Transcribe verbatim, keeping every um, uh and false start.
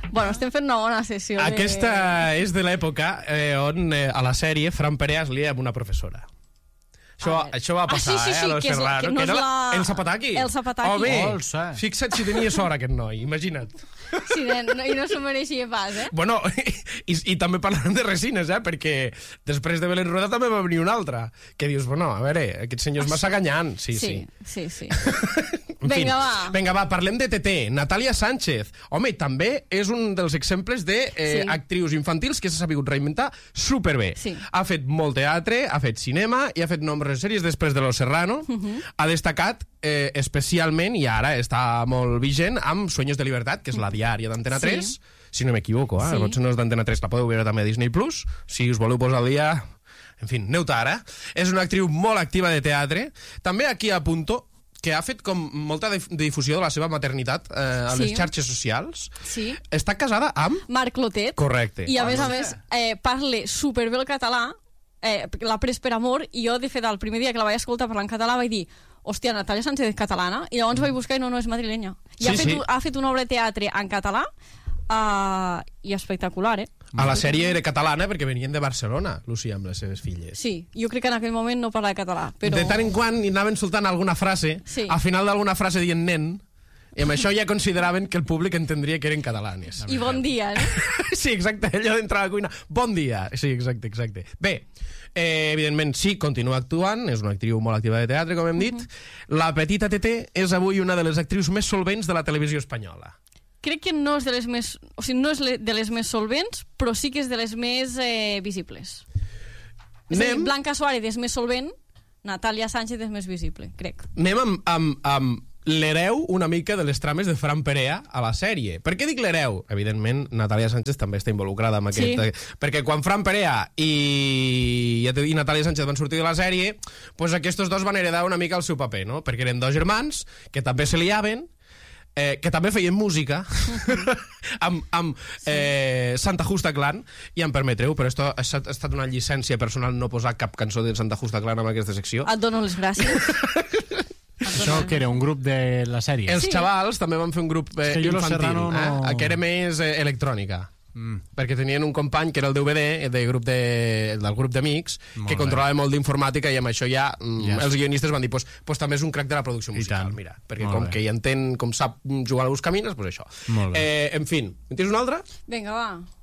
Bueno, estem fent una bona sessió. Aquesta de... és de l'època eh, on eh, a la sèrie Fran Perea es lia amb una professora. Això, això va passar, ah, sí, sí, sí, eh, a Lo que és- Serrano. que no Que era és la... la- El Zapataki. El Zapataki. Home, Olsa. fixa't si tenia sort aquest noi, imagina't. Sí, nen, no, i no s'ho mereixia pas, eh? Bueno, i, i també parlant de resines, eh, perquè després de Belén Rueda també va venir un altre, que dius, bueno, a veure, aquest senyor és massa ganyant. Sí, sí. Sí, sí. sí. En fin, Vinga, va. Vinga, va, parlem de T T. Natàlia Sánchez. Home, també és un dels exemples de eh, Sí. actrius infantils que s'ha sabut reinventar superbé. Sí. Ha fet molt teatre, ha fet cinema i ha fet nombroses sèries després de Lo Serrano. Uh -huh. Ha destacat eh, especialment, i ara està molt vigent, amb Sueños de Libertad, que és la diària d'Antena Sí. tres, si no m'equivoco, eh? Sí. Potser no és d'Antena tres, la podeu veure també a Disney Plus, si us voleu posar al dia. En fi, aneu tard, eh? És una actriu molt activa de teatre. També aquí apunto que ha fet com molta dif- difusió de la seva maternitat eh, a Sí. les xarxes socials. Sí. Està casada amb... Marc Clotet. Correcte. I a més Ah, a no més sé. eh, parla superbé el català, eh, l'ha pres per amor, i jo, de fet, el primer dia que la vaig escoltar parlar en català vaig dir, hòstia, Natàlia Sánchez és catalana, i llavors vaig buscar i no, no és madrilenya. I Sí, ha, fet, sí. ha fet una obra de teatre en català uh, i espectacular, eh? A la sèrie era catalana perquè venien de Barcelona, Lucía, amb les seves filles. Sí, jo crec que en aquell moment no parlava català, però... De tant en quant hi anaven soltant alguna frase, Sí. al final d'alguna frase dient nen, i amb això ja consideraven que el públic entendria que eren catalanes. I bon dia, no? Sí, exacte, allò d'entrar a la cuina. Bon dia. Sí, exacte, exacte. Bé, eh, evidentment, sí, continua actuant, és una actriu molt activa de teatre, com hem dit. Uh-huh. La petita T T és avui una de les actrius més solvents de la televisió espanyola. Crec que no és de les més... O sigui, no és le- de les més solvents, però sí que és de les més eh, visibles. És a dir, Anem, Blanca Suárez és més solvent, Natàlia Sánchez és més visible, crec. anem amb, amb, amb l'hereu una mica de les trames de Fran Perea a la sèrie. Per què dic l'hereu? Evidentment, Natàlia Sánchez també està involucrada amb Sí. aquest... Perquè quan Fran Perea i, i Natàlia Sánchez van sortir de la sèrie, pues aquests dos van heredar una mica el seu paper, no? Perquè eren dos germans que també se liaven, eh, que també feien música amb, amb eh, Santa Justa Clan, i em permetreu, però esto ha estat ha estat una llicència personal no posar cap cançó de Santa Justa Clan en aquesta secció. Et dono les gràcies. Això que era un grup de la sèrie. Els Sí. xavals també van fer un grup eh, És que jo Lo infantil, Serrano no- eh, que era més eh, electrònica. Mm. Perquè tenien un company que era el D V D de grup de, del grup d'amics Molt que bé. controlava molt d'informàtica, i amb això ja, mm, Ja els guionistes van dir pues, pues també és un crac de la producció I musical, tant. mira, perquè Molt com bé. que hi entén, com sap jugar a les camines, pues això. Molt bé. Eh, en fin, en tens un altre? Vinga, va.